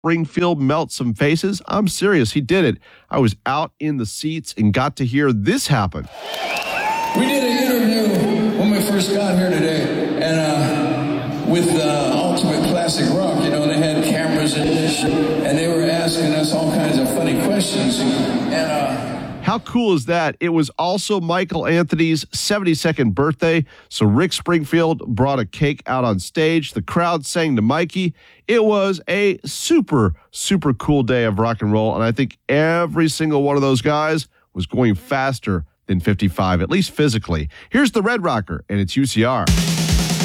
Springfield melt some faces? I'm serious, he did it. I was out in the seats and got to hear this happen. We did an interview when we first got here today, and with Ultimate Classic Rock, they had cameras and this, and they were asking us all kinds of funny questions, How cool is that? It was also Michael Anthony's 72nd birthday, so Rick Springfield brought a cake out on stage. The crowd sang to Mikey. It was a super, super cool day of rock and roll, and I think every single one of those guys was going faster than 55, at least physically. Here's the Red Rocker, and it's UCR.